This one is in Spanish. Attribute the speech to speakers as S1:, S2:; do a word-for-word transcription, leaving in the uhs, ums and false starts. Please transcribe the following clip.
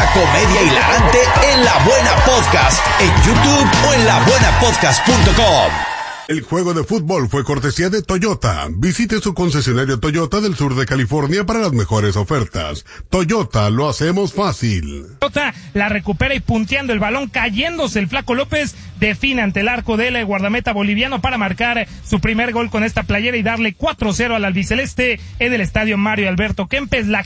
S1: La comedia hilarante en La Buena Podcast, en YouTube o en la buena podcast punto com.
S2: El juego de fútbol fue cortesía de Toyota. Visite su concesionario Toyota del sur de California para las mejores ofertas. Toyota, lo hacemos fácil.
S3: Toyota la recupera y punteando el balón, cayéndose el Flaco López, define ante el arco del guardameta boliviano para marcar su primer gol con esta playera y darle cuatro cero al albiceleste en el estadio Mario Alberto Kempes. La